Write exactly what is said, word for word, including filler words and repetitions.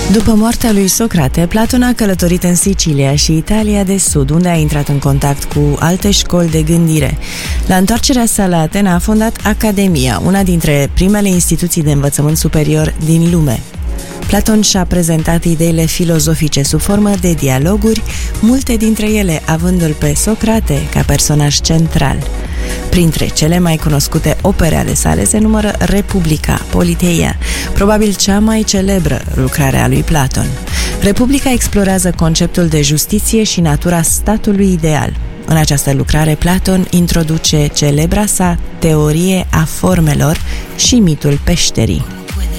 După moartea lui Socrate, Platon a călătorit în Sicilia și Italia de Sud, unde a intrat în contact cu alte școli de gândire. La întoarcerea sa la Atena a fondat Academia, una dintre primele instituții de învățământ superior din lume. Platon și-a prezentat ideile filozofice sub formă de dialoguri, multe dintre ele avându-l pe Socrate ca personaj central. Printre cele mai cunoscute opere ale sale se numără Republica, Politeia, probabil cea mai celebră lucrare a lui Platon. Republica explorează conceptul de justiție și natura statului ideal. În această lucrare, Platon introduce celebra sa teorie a formelor și mitul peșterii.